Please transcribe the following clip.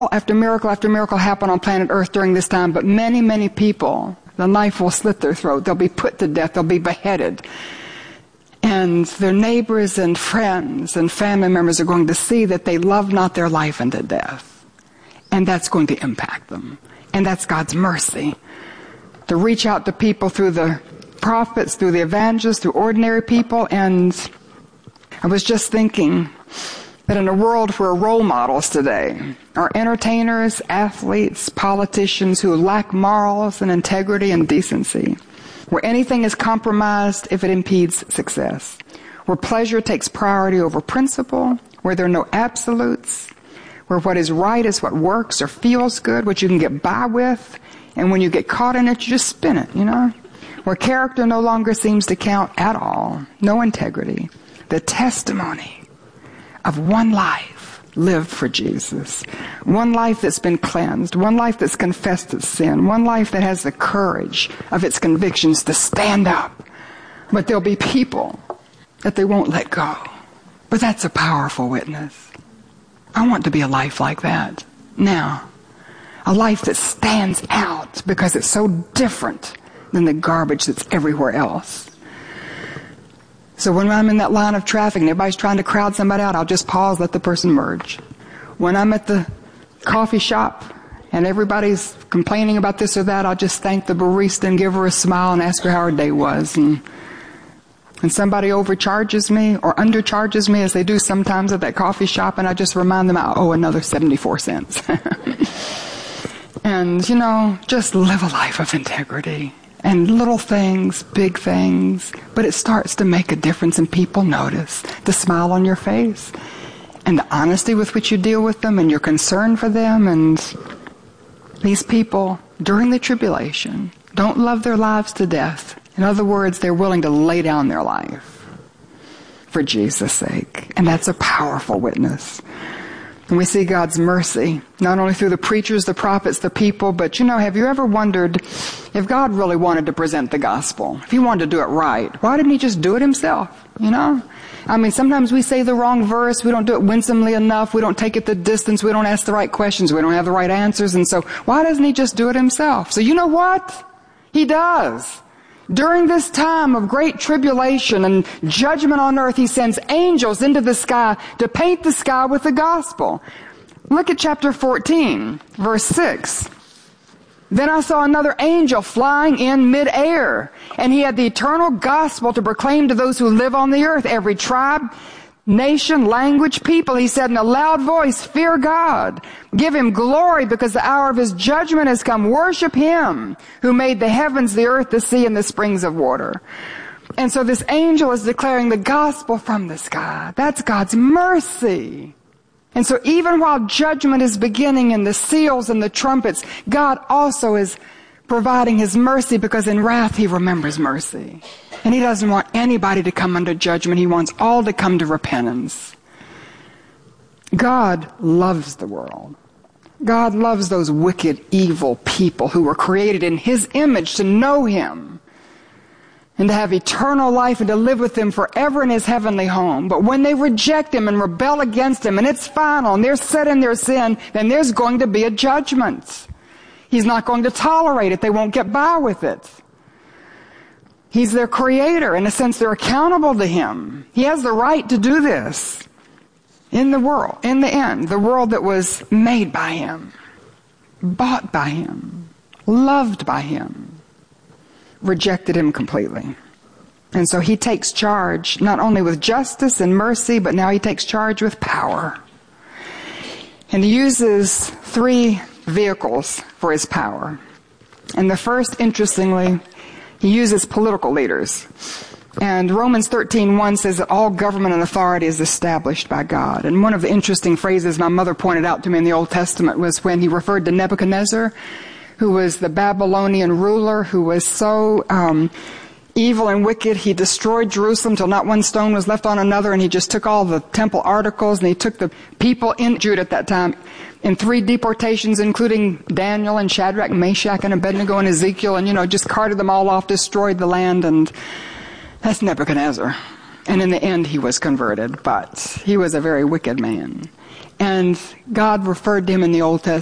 after miracle happen on planet Earth during this time, but many, many people, the knife will slit their throat. They'll be put to death. They'll be beheaded. And their neighbors and friends and family members are going to see that they love not their life unto death. And that's going to impact them. And that's God's mercy. To reach out to people through the prophets, through the evangelists, through ordinary people. And I was just thinking that in a world where role models today are entertainers, athletes, politicians who lack morals and integrity and decency, where anything is compromised if it impedes success, where pleasure takes priority over principle, where there are no absolutes, where what is right is what works or feels good, what you can get by with, and when you get caught in it, you just spin it, where character no longer seems to count at all, no integrity. The testimony of one life lived for Jesus, one life that's been cleansed, one life that's confessed its sin, one life that has the courage of its convictions to stand up. But there'll be people that they won't let go. But that's a powerful witness. I want to be a life like that. Now, a life that stands out because it's so different than the garbage that's everywhere else. So when I'm in that line of traffic and everybody's trying to crowd somebody out, I'll just pause, let the person merge. When I'm at the coffee shop and everybody's complaining about this or that, I'll just thank the barista and give her a smile and ask her how her day was. And somebody overcharges me or undercharges me, as they do sometimes at that coffee shop, and I just remind them I owe another 74 cents. And, just live a life of integrity. And little things, big things, but it starts to make a difference and people notice the smile on your face and the honesty with which you deal with them and your concern for them. And these people, during the tribulation, don't love their lives to death. In other words, they're willing to lay down their life for Jesus' sake. And that's a powerful witness. And we see God's mercy, not only through the preachers, the prophets, the people, but have you ever wondered if God really wanted to present the gospel, if he wanted to do it right, why didn't he just do it himself, sometimes we say the wrong verse, we don't do it winsomely enough, we don't take it the distance, we don't ask the right questions, we don't have the right answers, and so why doesn't he just do it himself? So you know what? He does. During this time of great tribulation and judgment on earth, he sends angels into the sky to paint the sky with the gospel. Look at chapter 14, verse 6. Then I saw another angel flying in midair, and he had the eternal gospel to proclaim to those who live on the earth, every tribe, nation, language, people. He said in a loud voice, fear God, give him glory, because the hour of his judgment has come. Worship him who made the heavens, the earth, the sea, and the springs of water. And so this angel is declaring the gospel from the sky. That's God's mercy. And so even while judgment is beginning and the seals and the trumpets, God also is providing his mercy, because in wrath he remembers mercy. And he doesn't want anybody to come under judgment. He wants all to come to repentance. God loves the world. God loves those wicked, evil people who were created in his image to know him and to have eternal life and to live with him forever in his heavenly home. But when they reject him and rebel against him, and it's final, and they're set in their sin, then there's going to be a judgment. He's not going to tolerate it. They won't get by with it. He's their creator. In a sense, they're accountable to him. He has the right to do this in the world, in the end, the world that was made by him, bought by him, loved by him, rejected him completely. And so he takes charge not only with justice and mercy, but now he takes charge with power. And he uses 3 vehicles for his power. And the first, interestingly, he uses political leaders. And Romans 13:1 says that all government and authority is established by God. And one of the interesting phrases my mother pointed out to me in the Old Testament was when he referred to Nebuchadnezzar, who was the Babylonian ruler, who was so evil and wicked. He destroyed Jerusalem till not one stone was left on another, and he just took all the temple articles, and he took the people in Judah at that time in 3 deportations, including Daniel and Shadrach, Meshach, and Abednego and Ezekiel, and just carted them all off, destroyed the land, and that's Nebuchadnezzar. And in the end, he was converted, but he was a very wicked man. And God referred to him in the Old Testament